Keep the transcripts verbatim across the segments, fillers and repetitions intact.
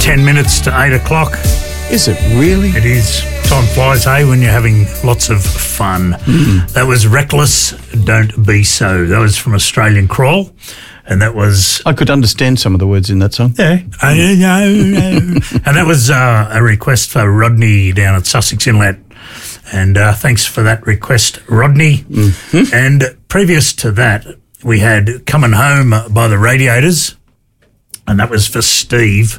ten minutes to eight o'clock. Is it really? It is. Time flies, hey, when you're having lots of fun. Mm. That was Reckless, Don't Be So. That was from Australian Crawl. And that was... I could understand some of the words in that song. Yeah. And that was uh, a request for Rodney down at Sussex Inlet. And uh, thanks for that request, Rodney. Mm-hmm. And previous to that, we had Coming Home by the Radiators. And that was for Steve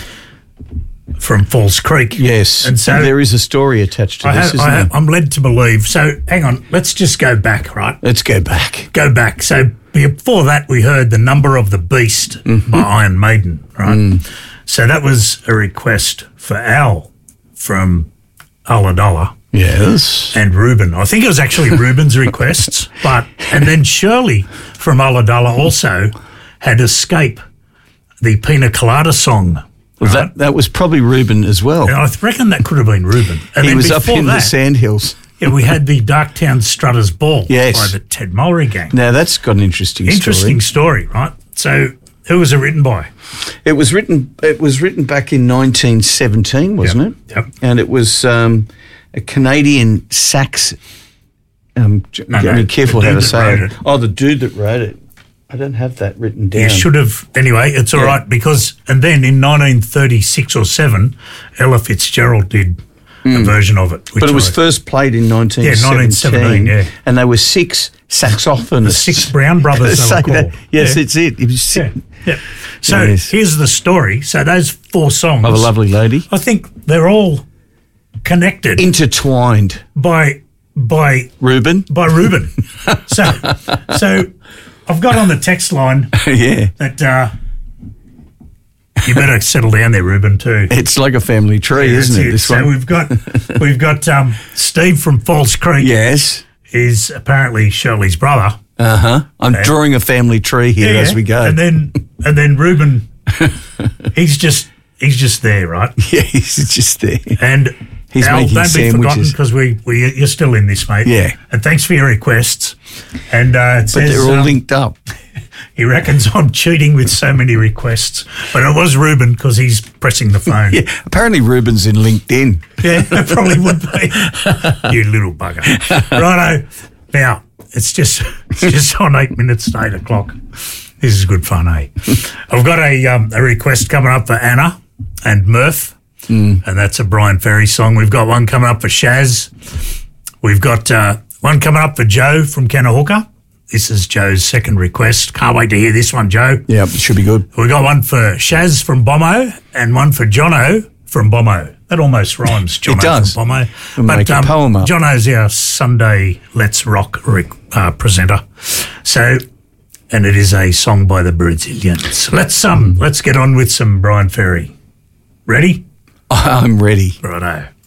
from Falls Creek. Yes. And so there is a story attached to I this, have, isn't I have, there? I'm led to believe. So hang on, let's just go back, right? Let's go back. Go back. So before that, we heard The Number of the Beast mm-hmm. by Iron Maiden, right? Mm. So that was a request for Al from Ulladulla. Yes. And Ruben. I think it was actually Ruben's requests. But and then Shirley from Ulladulla also had Escape, the Pina Colada song. Well, right? that, that was probably Ruben as well. And I reckon that could have been Ruben. And he then was up in that, the Sandhills. Yeah, we had the Darktown Strutters Ball yes. by the Ted Mulry Gang. Now, that's got an interesting, interesting story. Interesting story, right? So, who was it written by? It was written It was written back in nineteen seventeen, wasn't yep. it? Yep. And it was um, a Canadian sax... Um, no, I no, mean, careful how to say it. it. Oh, the dude that wrote it. I don't have that written down. You should have. Anyway, it's all yeah. right because, and then in nineteen thirty-six or seven, Ella Fitzgerald did mm. a version of it. But it was I, first played in nineteen seventeen. Yeah, nineteen seventeen, yeah. And they were six saxophonists. The six Brown brothers, they were called. That. Yes, yeah. it's it. It was six. Yeah, yeah. So yes. here's the story. So those four songs. Of a lovely lady. I think they're all connected. Intertwined. By, by. Ruben. By Ruben. so, so. I've got on the text line yeah. that uh, you better settle down there, Ruben, too. It's like a family tree, yeah, isn't it, it, this so one? we've got we've got um, Steve from Falls Creek. Yes. Is apparently Shirley's brother. Uh-huh. I'm and, drawing a family tree here yeah, as we go. And then and then Ruben, he's just he's just there, right? Yeah, he's just there. And he's Al, making don't sandwiches. be forgotten because we, we you're still in this, mate. Yeah. And thanks for your requests. And uh, it but says, they're all um, linked up. He reckons I'm cheating with so many requests, but it was Ruben because he's pressing the phone. Yeah, apparently Ruben's in LinkedIn. Yeah, it probably would be. You little bugger. Righto. Now it's just it's just on eight minutes to eight o'clock. This is good fun, eh? I've got a um, a request coming up for Anna and Murph. Mm. And that's a Brian Ferry song. We've got one coming up for Shaz. We've got uh, one coming up for Joe from Kanahooka. This is Joe's second request. Can't wait to hear this one, Joe. Yeah, it should be good. We've got one for Shaz from Bomo and one for Jono from Bomo. That almost rhymes, Jono it does. from Bomo. We'll but make um, a poem up. Jono's our Sunday Let's Rock re- uh, presenter. So, and it is a song by the Brazilians. Let's um, mm. let's get on with some Brian Ferry. Ready? I'm ready. Righto.